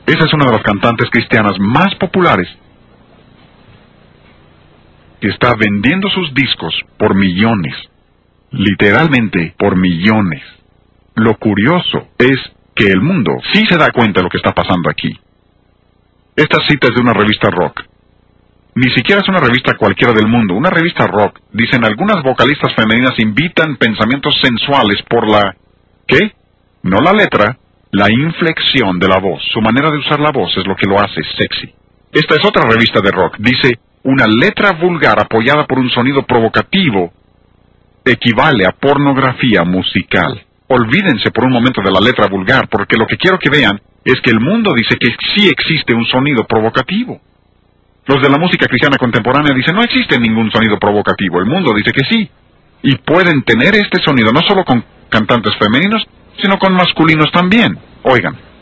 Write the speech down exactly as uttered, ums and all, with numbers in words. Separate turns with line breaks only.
Esa es una de las cantantes cristianas más populares, que está vendiendo sus discos por millones. Literalmente por millones. Lo curioso es que el mundo sí se da cuenta de lo que está pasando aquí. Esta cita es de una revista rock. Ni siquiera es una revista cualquiera del mundo. Una revista rock. Dicen, algunas vocalistas femeninas invitan pensamientos sensuales por la... ¿Qué? No la letra, la inflexión de la voz. Su manera de usar la voz es lo que lo hace sexy. Esta es otra revista de rock. Dice, una letra vulgar apoyada por un sonido provocativo equivale a pornografía musical. Olvídense por un momento de la letra vulgar, porque lo que quiero que vean es que el mundo dice que sí existe un sonido provocativo. Los de la música cristiana contemporánea dicen, no existe ningún sonido provocativo. El mundo dice que sí. Y pueden tener este sonido no solo con cantantes femeninos, sino con masculinos también. Oigan.